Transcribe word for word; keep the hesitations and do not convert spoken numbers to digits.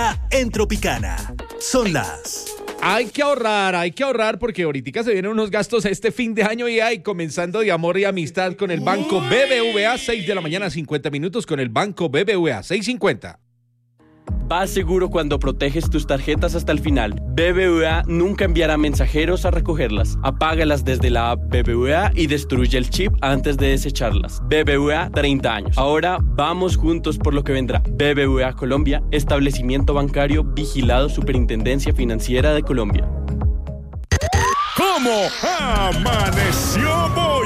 está en Tropicana. Son las... Hay que ahorrar, hay que ahorrar porque ahorita se vienen unos gastos este fin de año y hay comenzando de amor y amistad con el Banco B B V A, seis de la mañana, cincuenta minutos con el Banco B B V A, seis cincuenta. Vas seguro cuando proteges tus tarjetas hasta el final. B B V A nunca enviará mensajeros a recogerlas. Apágalas desde la app B B V A y destruye el chip antes de desecharlas. B B V A, treinta años. Ahora vamos juntos por lo que vendrá. B B V A Colombia, establecimiento bancario vigilado Superintendencia Financiera de Colombia. ¿Cómo amaneció Boy?